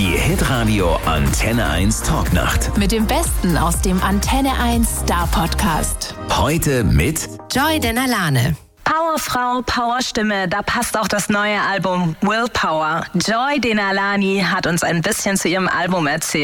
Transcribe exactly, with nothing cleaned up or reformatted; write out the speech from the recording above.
Die Hitradio Antenne eins Talknacht. Mit dem Besten aus dem Antenne eins Star Podcast. Heute mit Joy Denalane. Powerfrau, Powerstimme, da passt auch das neue Album Willpower. Joy Denalane hat uns ein bisschen zu ihrem Album erzählt.